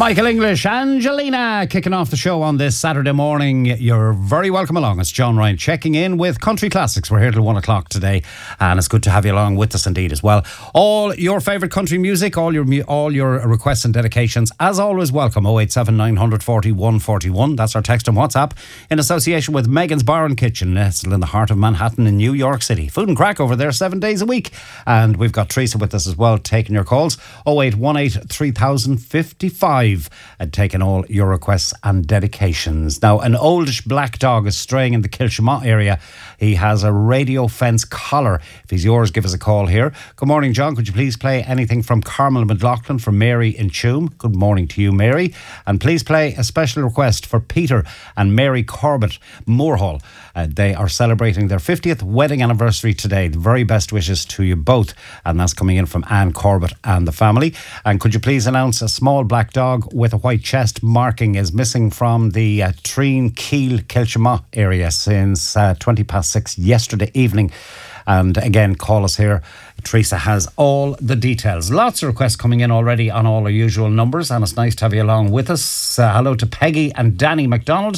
Michael English, Angelina, kicking off the show on this Saturday morning. You're very welcome along. It's John Ryan checking in with Country Classics. We're here till 1 o'clock today, and it's good to have you along with us indeed as well. All your favourite country music, all your requests and dedications, as always, welcome. 087 940 141. That's our text and WhatsApp in association with Megan's Bar and Kitchen, nestled in the heart of Manhattan in New York City. Food and crack over there 7 days a week. And we've got Teresa with us as well, taking your calls. 0818 3055. And taking all your requests and dedications. Now, an oldish black dog is straying in the Kilshamott area. He has a radio fence collar. If he's yours, give us a call here. Good morning, John. Could you please play anything from Carmel McLaughlin from Mary in Tuam? Good morning to you, Mary. And please play a special request for Peter and Mary Corbett, Moorhall. They are celebrating their 50th wedding anniversary today. The very best wishes to you both. And that's coming in from Anne Corbett and the family. And could you please announce a small black dog with a white chest marking is missing from the Treen Keel Kilshamott area since 6:20 yesterday evening. And again, call us here. Teresa has all the details. Lots of requests coming in already on all our usual numbers, and it's nice to have you along with us. Hello to Peggy and Danny McDonald,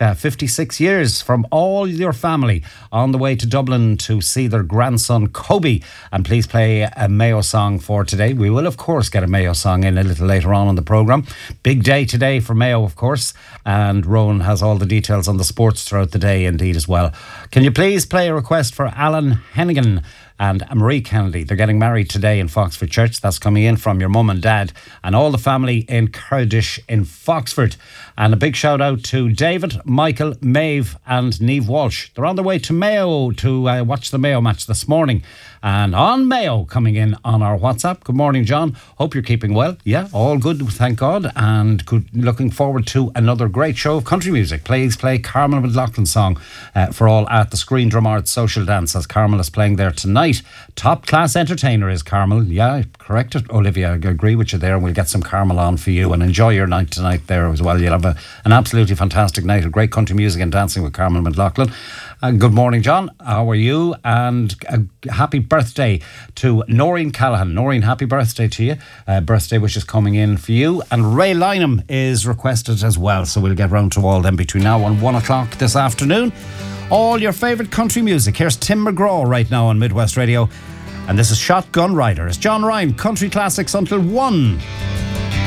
56 years from all your family, on the way to Dublin to see their grandson Kobe. And please play a Mayo song for today. We will, of course, get a Mayo song in a little later on in the programme. Big day today for Mayo, of course, and Rowan has all the details on the sports throughout the day indeed as well. Can you please play a request for Alan Hennigan and Marie Kennedy? They're getting married today in Foxford Church. That's coming in from your mum and dad and all the family in Curdish in Foxford. And a big shout out to David, Michael, Maeve and Niamh Walsh. They're on their way to Mayo to watch the Mayo match this morning. And on Mayo coming in on our WhatsApp. Good morning, John. Hope you're keeping well. Yeah, all good, thank God. And looking forward to another great show of country music. Please play Carmel McLaughlin song for all at the Screen Drum Arts Social Dance, as Carmel is playing there tonight. Top class entertainer is Carmel. Yeah, correct it, Olivia. I agree with you there. And we'll get some Carmel on for you and enjoy your night tonight there as well. You'll have an absolutely fantastic night of great country music and dancing with Carmel McLaughlin. Good morning, John. How are you? And happy birthday to Noreen Callahan. Noreen, happy birthday to you. Birthday wishes coming in for you. And Ray Lynham is requested as well. So we'll get round to all them between now and 1 o'clock this afternoon. All your favourite country music. Here's Tim McGraw right now on Midwest Radio. And this is Shotgun Rider. It's John Ryan, Country Classics until 1.